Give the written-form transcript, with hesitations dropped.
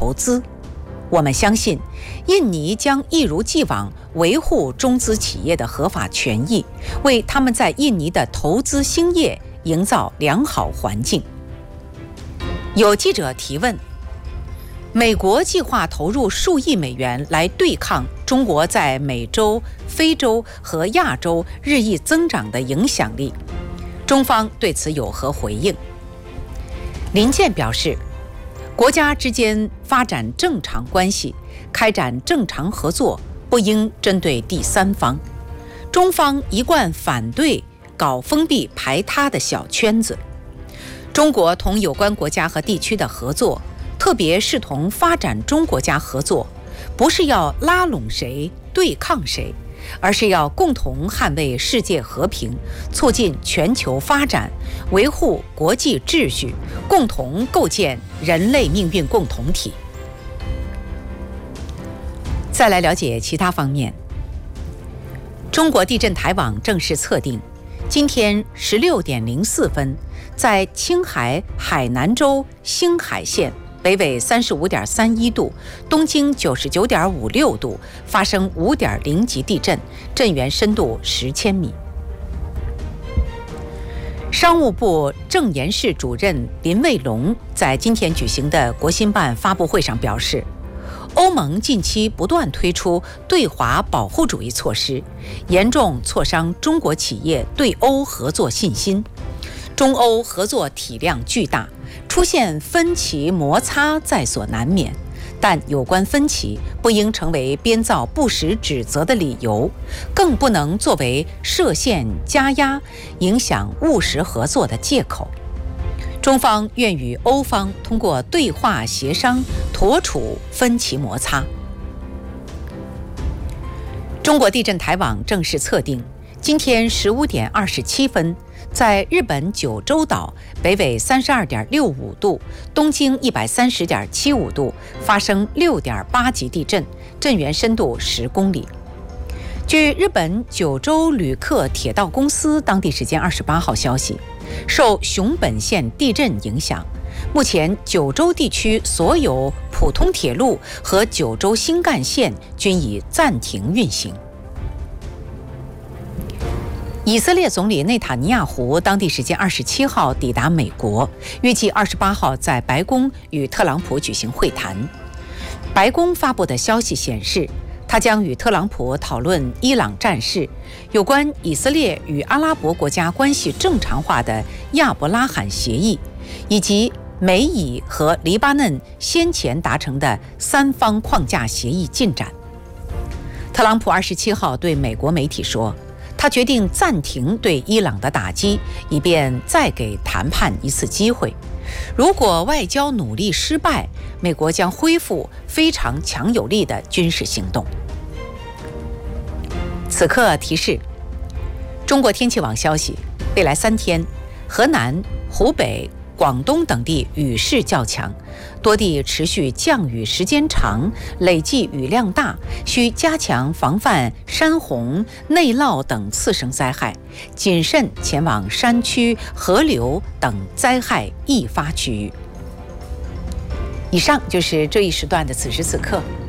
投资。我们相信，印尼将一如既往维护中资企业的合法权益，为他们在印尼的投资兴业营造良好环境。有记者提问：美国计划投入数亿美元来对抗中国在美洲、非洲和亚洲日益增长的影响力，中方对此有何回应？林健表示，国家之间发展正常关系，开展正常合作，不应针对第三方。中方一贯反对搞封闭排他的小圈子。中国同有关国家和地区的合作，特别是同发展中国家合作，不是要拉拢谁、对抗谁，而是要共同捍卫世界和平，促进全球发展，维护国际秩序，共同构建人类命运共同体。再来了解其他方面。中国地震台网正式测定，今天16点04分，在青海海南州兴海县北纬35.31度，东经99.56度发生5.0级地震，震源深度10千米。商务部政研室主任林卫龙在今天举行的国新办发布会上表示，欧盟近期不断推出对华保护主义措施，严重挫伤中国企业对欧合作信心。中欧合作体量巨大，出现分歧摩擦在所难免，但有关分歧不应成为编造不实指责的理由，更不能作为设限加压、影响务实合作的借口。中方愿与欧方通过对话协商妥处分歧摩擦。中国地震台网正式测定，今天15点27分，在日本九州岛北纬32.65度，东经130.75度发生6.8级地震，震源深度10公里。据日本九州旅客铁道公司当地时间28号消息，受熊本县地震影响，目前九州地区所有普通铁路和九州新干线均已暂停运行。以色列总理内塔尼亚胡当地时间27号抵达美国，预计28号在白宫与特朗普举行会谈。白宫发布的消息显示，他将与特朗普讨论伊朗战事、有关以色列与阿拉伯国家关系正常化的亚伯拉罕协议，以及美以和黎巴嫩先前达成的三方框架协议进展。特朗普27号对美国媒体说，他决定暂停对伊朗的打击，以便再给谈判一次机会。如果外交努力失败，美国将恢复非常强有力的军事行动。此刻提示：中国天气网消息，未来3天，河南、湖北、广东等地雨势较强，多地持续降雨时间长，累计雨量大，需加强防范山洪、内涝等次生灾害，谨慎前往山区、河流等灾害易发区域。以上就是这一时段的此时此刻，